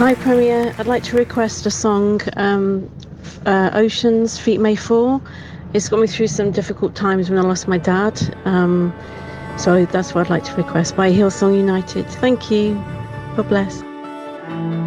Hi, Premier. I'd like to request a song, Oceans, Feet May Fall. It's got me through some difficult times when I lost my dad. So that's what I'd like to request by Hillsong United. Thank you. God bless.